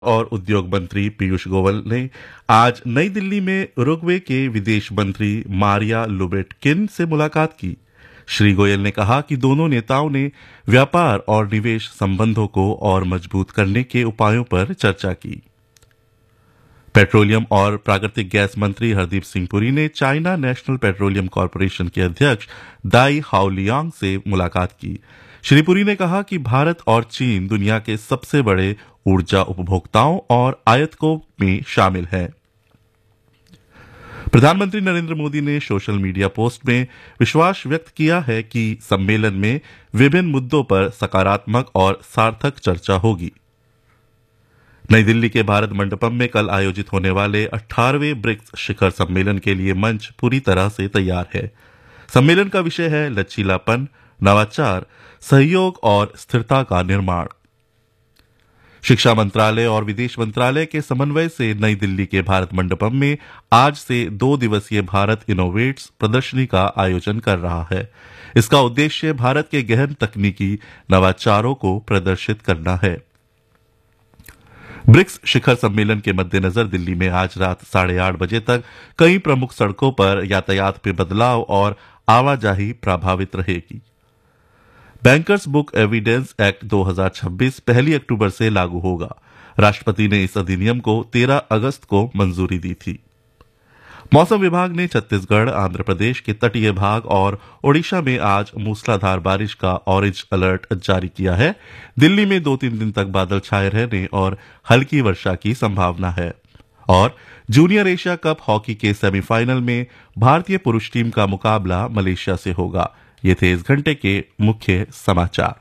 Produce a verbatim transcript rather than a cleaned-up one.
और उद्योग मंत्री पीयूष गोयल ने आज नई दिल्ली में उरुग्वे के विदेश मंत्री मारिया लुबेटकिन से मुलाकात की। श्री गोयल ने कहा कि दोनों नेताओं ने व्यापार और निवेश संबंधों को और मजबूत करने के उपायों पर चर्चा की। पेट्रोलियम और प्राकृतिक गैस मंत्री हरदीप सिंह पुरी ने चाइना नेशनल पेट्रोलियम कॉरपोरेशन के अध्यक्ष दाई हाओलियांग से मुलाकात की। श्री पुरी ने कहा कि भारत और चीन दुनिया के सबसे बड़े ऊर्जा उपभोक्ताओं और आयातकों में शामिल हैं। प्रधानमंत्री नरेंद्र मोदी ने सोशल मीडिया पोस्ट में विश्वास व्यक्त किया है कि सम्मेलन में विभिन्न मुद्दों पर सकारात्मक और सार्थक चर्चा होगी। नई दिल्ली के भारत मंडपम में कल आयोजित होने वाले अठारहवें ब्रिक्स शिखर सम्मेलन के लिए मंच पूरी तरह से तैयार है। सम्मेलन का विषय है लचीलापन, नवाचार, सहयोग और स्थिरता का निर्माण। शिक्षा मंत्रालय और विदेश मंत्रालय के समन्वय से नई दिल्ली के भारत मंडपम में आज से दो दिवसीय भारत इनोवेट्स प्रदर्शनी का आयोजन कर रहा है। इसका उद्देश्य भारत के गहन तकनीकी नवाचारों को प्रदर्शित करना है। ब्रिक्स शिखर सम्मेलन के मद्देनजर दिल्ली में आज रात साढ़े आठ बजे तक कई प्रमुख सड़कों पर यातायात में बदलाव और आवाजाही प्रभावित रहेगी। बैंकर्स बुक एविडेंस एक्ट दो हज़ार छब्बीस पहली अक्टूबर से लागू होगा। राष्ट्रपति ने इस अधिनियम को तेरह अगस्त को मंजूरी दी थी। मौसम विभाग ने छत्तीसगढ़, आंध्र प्रदेश के तटीय भाग और ओडिशा में आज मूसलाधार बारिश का ऑरेंज अलर्ट जारी किया है। दिल्ली में दो तीन दिन तक बादल छाए रहने और हल्की वर्षा की संभावना है। और जूनियर एशिया कप हॉकी के सेमीफाइनल में भारतीय पुरुष टीम का मुकाबला मलेशिया से होगा। ये थे इस घंटे के मुख्य समाचार।